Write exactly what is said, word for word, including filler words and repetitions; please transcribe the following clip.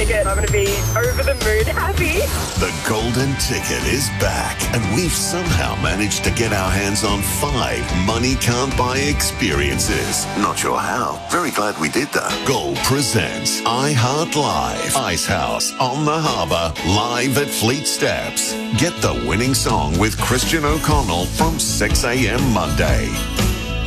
ticket. I'm going to be over the moon happy. The Golden Ticket is back, and we've somehow managed to get our hands on five money can't buy experiences. Not sure how. Very glad we did though. Gold presents iHeart Live. Icehouse on the Harbour, live at Fleet Steps. Get the winning song with Christian O'Connell from six a.m. Monday.